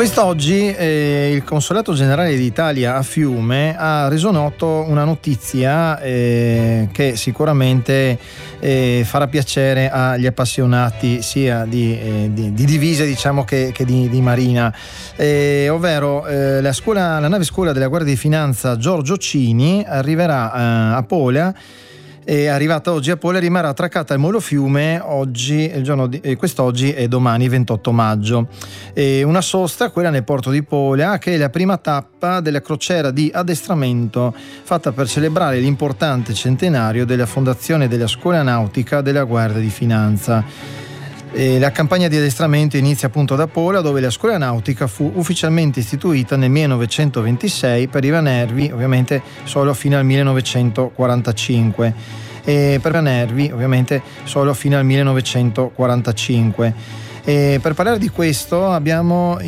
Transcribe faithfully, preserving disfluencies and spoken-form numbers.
Quest'oggi eh, il Consolato Generale d'Italia a Fiume ha reso noto una notizia eh, che sicuramente eh, farà piacere agli appassionati sia di, eh, di, di divise, diciamo, che, che di, di marina, eh, ovvero eh, la, scuola, la nave scuola della Guardia di Finanza Giorgio Cini arriverà eh, a Pola. È arrivata oggi a Pola e rimarrà attraccata al Molo Fiume oggi, il giorno di, eh, quest'oggi e domani ventotto maggio. E una sosta, quella nel porto di Pola, che è la prima tappa della crociera di addestramento fatta per celebrare l'importante centenario della fondazione della Scuola Nautica della Guardia di Finanza. E la campagna di addestramento inizia appunto da Pola, dove la scuola nautica fu ufficialmente istituita nel millenovecentoventisei per i Nervi, ovviamente solo fino al millenovecentoquarantacinque. E per Nervi, ovviamente solo fino al millenovecentoquarantacinque. E per parlare di questo abbiamo